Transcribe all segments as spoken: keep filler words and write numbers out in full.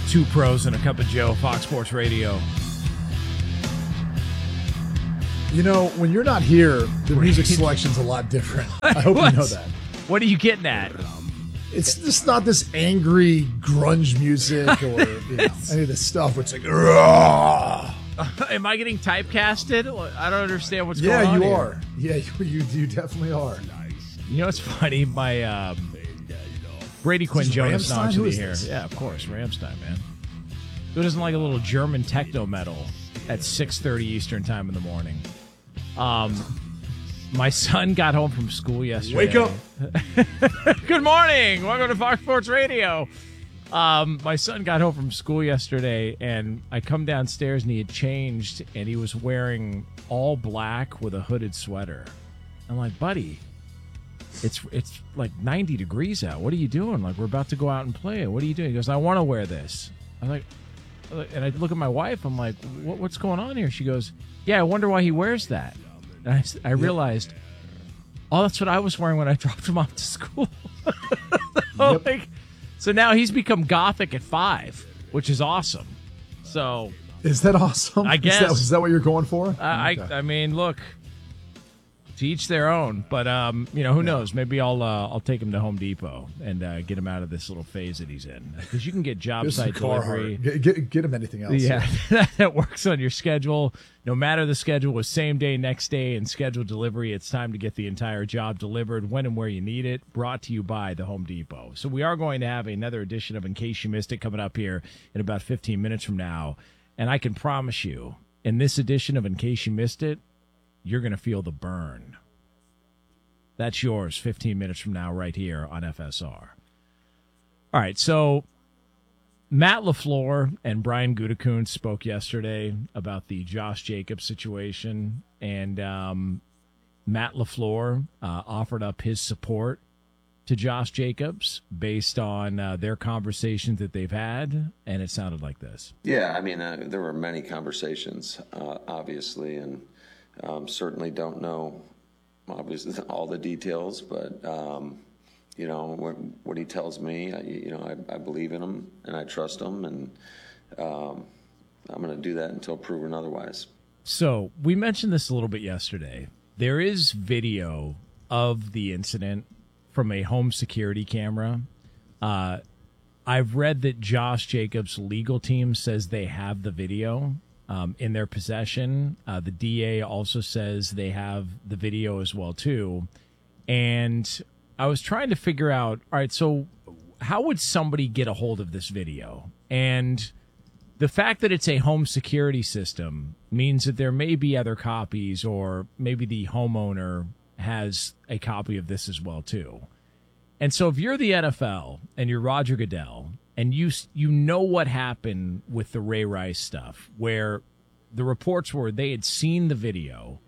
Two Pros and a Cup of Joe, Fox Sports Radio. You know, when you're not here, the music selection's a lot different. I hope you know that. What are you getting at? It's just not this angry grunge music or you know, any of this stuff where it's like, Rah! Am I getting typecasted? I don't understand what's yeah, going on you here. are. Yeah, you, you you definitely are. You know what's funny? My um, Brady Quinn Is this Jonas Rammstein? knowledge Who to be is here. this? Yeah, of course, Ramstein, man. Who doesn't like a little German techno metal at six thirty Eastern time in the morning? Um, my son got home from school yesterday. Wake up. Good morning. Welcome to Fox Sports Radio. Um, my son got home from school yesterday, and I come downstairs, and he had changed, and he was wearing all black with a hooded sweater. I'm like, buddy, it's it's like ninety degrees out. What are you doing? Like, we're about to go out and play. What are you doing? He goes, I want to wear this. I'm like, and I look at my wife. I'm like, what, what's going on here? She goes, yeah, I wonder why he wears that. And I, I realized, oh, that's what I was wearing when I dropped him off to school. Yep. Like, so now he's become gothic at five, which is awesome. So Is that awesome? I guess. Is that, is that what you're going for? I, Okay. I, I mean, look, to each their own. But um, you know, who knows? Maybe I'll uh, I'll take him to Home Depot and uh, get him out of this little phase that he's in, because you can get job Here's some site delivery. Carhartt. Get, get, get him anything else. Yeah, that works on your schedule. No matter the schedule, with same day, next day, and scheduled delivery, it's time to get the entire job delivered when and where you need it. Brought to you by the Home Depot. So we are going to have another edition of In Case You Missed It coming up here in about fifteen minutes from now. And I can promise you, in this edition of In Case You Missed It, you're going to feel the burn. That's yours fifteen minutes from now right here on F S R. All right, so Matt LaFleur and Brian Gutekunst spoke yesterday about the Josh Jacobs situation, and um, Matt LaFleur uh, offered up his support to Josh Jacobs based on uh, their conversations that they've had, and it sounded like this. Yeah, I mean, uh, there were many conversations, uh, obviously, and um, certainly don't know, obviously, all the details, but, um, you know, what, what he tells me, I, you know, I, I believe in him, and I trust him, and um, I'm going to do that until proven otherwise. So we mentioned this a little bit yesterday. There is video of the incident from a home security camera. Uh, I've read that Josh Jacobs' legal team says they have the video um, in their possession. Uh, the D A also says they have the video as well, too. And I was trying to figure out, all right, so how would somebody get a hold of this video? And the fact that it's a home security system means that there may be other copies, or maybe the homeowner has a copy of this as well, too. And so if you're the N F L and you're Roger Goodell, and you you know what happened with the Ray Rice stuff, where the reports were they had seen the video,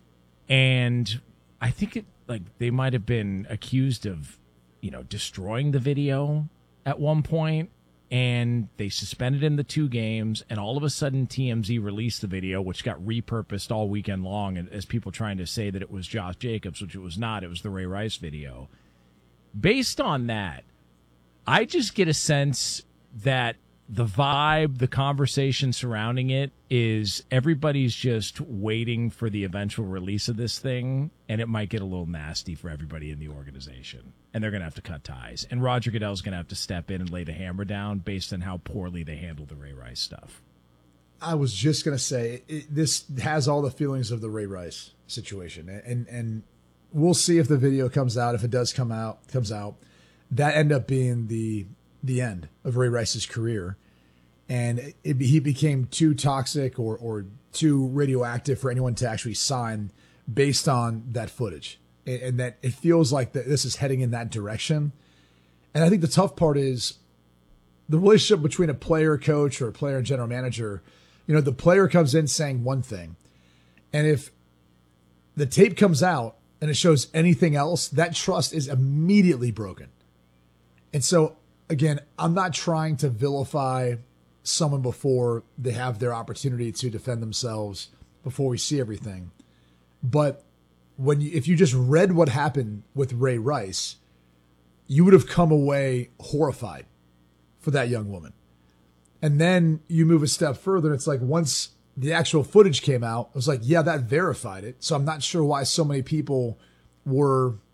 and I think it like they might have been accused of, you know, destroying the video at one point, and they suspended him the two games, and all of a sudden T M Z released the video, which got repurposed all weekend long as people trying to say that it was Josh Jacobs, which it was not. It was the Ray Rice video. Based on that, I just get a sense that the vibe, the conversation surrounding it is everybody's just waiting for the eventual release of this thing, and it might get a little nasty for everybody in the organization, and they're going to have to cut ties. And Roger Goodell's going to have to step in and lay the hammer down based on how poorly they handled the Ray Rice stuff. I was just going to say, it, this has all the feelings of the Ray Rice situation. And and we'll see if the video comes out. If it does come out, comes out, that end up being the the end of Ray Rice's career. And it, it, he became too toxic or, or too radioactive for anyone to actually sign based on that footage. And, and that it feels like that this is heading in that direction. And I think the tough part is the relationship between a player coach or a player and general manager. You know, the player comes in saying one thing, and if the tape comes out and it shows anything else, that trust is immediately broken. And so, again, I'm not trying to vilify someone before they have their opportunity to defend themselves, before we see everything. But when you, if you just read what happened with Ray Rice, you would have come away horrified for that young woman. And then you move a step further. It's like once the actual footage came out, it was like, yeah, that verified it. So I'm not sure why so many people were